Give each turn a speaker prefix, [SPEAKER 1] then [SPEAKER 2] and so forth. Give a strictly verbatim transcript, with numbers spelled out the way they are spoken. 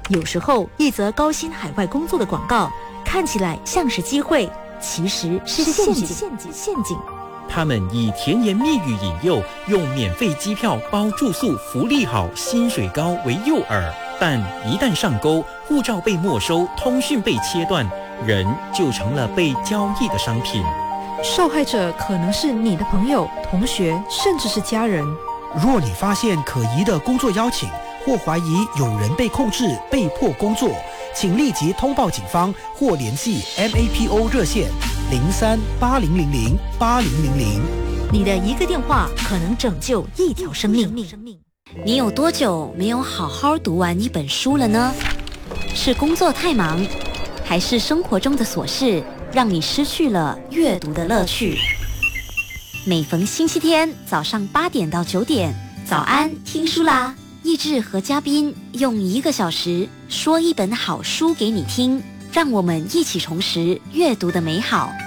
[SPEAKER 1] 有时候，一则高薪海外工作的广告看起来像是机会，其实是陷阱。陷阱，陷阱。
[SPEAKER 2] 他们以甜言蜜语引诱，用免费机票包住宿、福利好、薪水高为诱饵，但一旦上钩，护照被没收，通讯被切断，人就成了被交易的商品。
[SPEAKER 3] 受害者可能是你的朋友、同学，甚至是家人。
[SPEAKER 4] 若你发现可疑的工作邀请，或怀疑有人被控制、被迫工作，请立即通报警方或联系 M A P O 热线零三八零零零八零零零。
[SPEAKER 1] 你的一个电话可能拯救一条生命。
[SPEAKER 5] 你有多久没有好好读完一本书了呢？是工作太忙，还是生活中的琐事让你失去了阅读的乐趣？每逢星期天早上八点到九点，早安听书啦！益智和嘉宾用一个小时说一本好书给你听，让我们一起重拾阅读的美好。